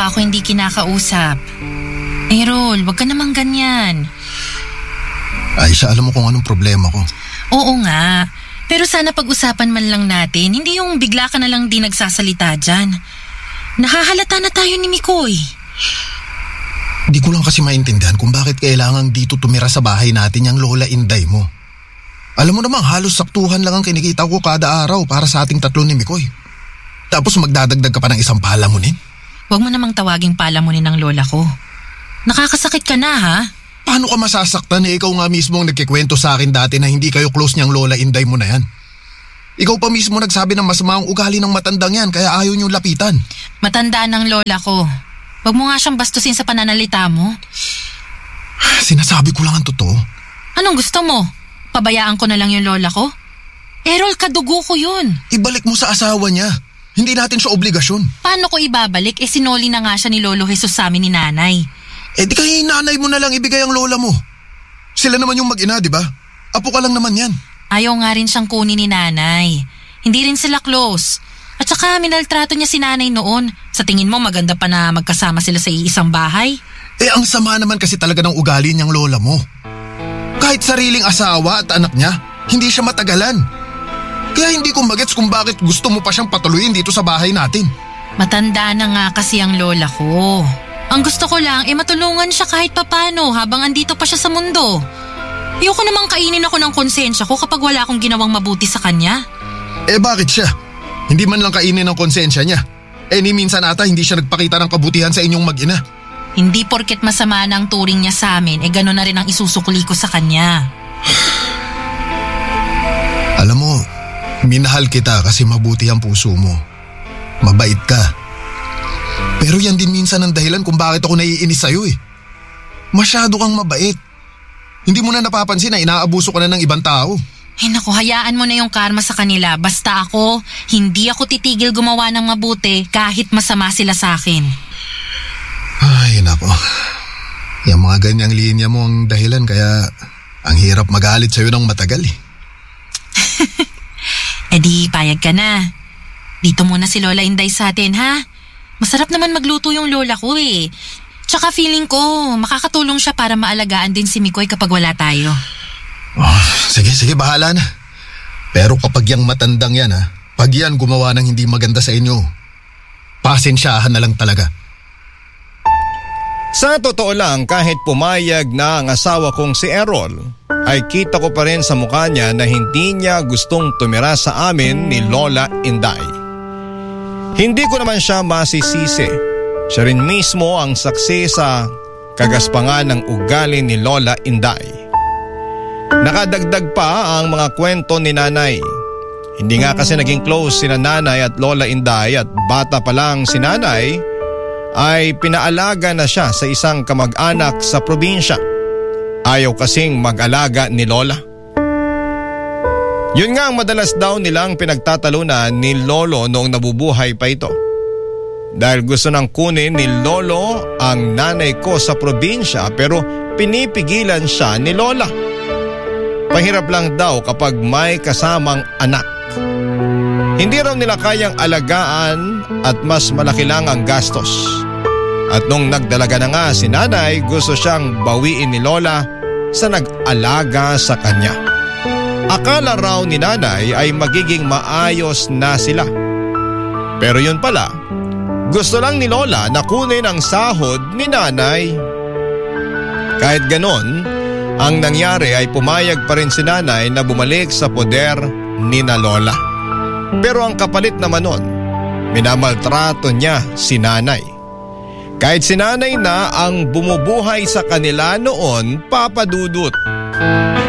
pa ako hindi kinakausap. Errol, wag ka namang ganyan. Aisha, alam mo kung anong problema ko. Oo nga. Pero sana pag-usapan man lang natin, hindi yung bigla ka na lang di nagsasalita dyan. Nahahalata na tayo ni Mikoy. Di ko lang kasi maintindihan kung bakit kailangan dito tumira sa bahay natin yung Lola Inday mo. Alam mo namang halos saktuhan lang ang kinikita ko kada araw para sa ating tatlo ni Mikoy. Tapos magdadagdag ka pa ng isang palamunin? Huwag mo namang tawaging palamunin ng lola ko. Nakakasakit ka na, ha? Paano ka masasaktan ikaw nga mismo ang nagkikwento sa akin dati na hindi kayo close niyang Lola Inday mo na yan? Ikaw pa mismo nagsabi ng masama ang ugali ng matandang yan kaya ayaw niyong lapitan. Matanda ng lola ko. Huwag mo nga siyang bastusin sa pananalita mo. Sinasabi ko lang ang totoo. Anong gusto mo? Pabayaan ko na lang yung lola ko? Errol, kadugo ko yun. Ibalik mo sa asawa niya. Hindi natin siya obligasyon. Paano ko ibabalik? Sinoli na nga siya ni Lolo Jesus sa amin ni nanay. Di kaya nanay mo na lang ibigay ang lola mo. Sila naman yung mag-ina, di ba? Apo ka lang naman yan. Ayaw nga rin siyang kunin ni nanay. Hindi rin sila close. At saka minaltrato niya si nanay noon. Sa tingin mo maganda pa na magkasama sila sa iisang bahay? Ang sama naman kasi talaga ng ugali niyang lola mo. Kahit sariling asawa at anak niya, hindi siya matagalan. Kaya hindi ko magets kung bakit gusto mo pa siyang patuloyin dito sa bahay natin. Matanda na nga kasi ang lola ko. Ang gusto ko lang matulungan siya kahit papano habang andito pa siya sa mundo. Ayoko namang kainin ako ng konsensya ko kapag wala akong ginawang mabuti sa kanya. Bakit siya? Hindi man lang kainin ng konsensya niya. Ni minsan ata hindi siya nagpakita ng kabutihan sa inyong mag-ina. Hindi porket masama na ang turing niya sa amin, gano'n na rin ang isusukli ko sa kanya. Alam mo, minahal kita kasi mabuti ang puso mo. Mabait ka. Pero yan din minsan ang dahilan kung bakit ako naiinis sa'yo Masyado kang mabait. Hindi mo na napapansin na inaabuso ka na ng ibang tao. Naku, hayaan mo na yung karma sa kanila. Basta ako, hindi ako titigil gumawa ng mabuti kahit masama sila sa akin. Ay, naku. Yung mga ganyang linya mo ang dahilan kaya ang hirap magalit sa'yo ng matagal Di payag ka na. Dito muna si Lola Inday sa atin, ha? Masarap naman magluto yung lola ko Tsaka feeling ko, makakatulong siya para maalagaan din si Mikoy kapag wala tayo. Sige, bahala na. Pero kapag yung matandang yan pag yan gumawa ng hindi maganda sa inyo, pasensyahan na lang talaga. Sa totoo lang, kahit pumayag na ang asawa kong si Errol, ay kita ko pa rin sa mukha niya na hindi niya gustong tumira sa amin ni Lola Inday. Hindi ko naman siya masisisi. Siya rin mismo ang saksi sa kagaspangan ng ugali ni Lola Inday. Nakadagdag pa ang mga kwento ni nanay. Hindi nga kasi naging close sina nanay at Lola Inday at bata pa lang si nanay ay pinaalaga na siya sa isang kamag-anak sa probinsya. Ayaw kasing mag-alaga ni Lola. Yun nga ang madalas daw nilang pinagtatalunan ni Lolo noong nabubuhay pa ito. Dahil gusto nang kunin ni Lolo ang nanay ko sa probinsya pero pinipigilan siya ni Lola. Pahirap lang daw kapag may kasamang anak. Hindi raw nila kayang alagaan at mas malaki lang ang gastos. At nung nagdalaga na nga si nanay, gusto siyang bawiin ni Lola sa nag-alaga sa kanya. Akala raw ni nanay ay magiging maayos na sila. Pero yun pala, gusto lang ni Lola na kunin ang sahod ni nanay. Kahit ganon, ang nangyari ay pumayag pa rin si nanay na bumalik sa poder ni na Lola. Pero ang kapalit naman nun, minamaltrato niya si nanay. Kahit si nanay na ang bumubuhay sa kanila noon, Papa Dudut.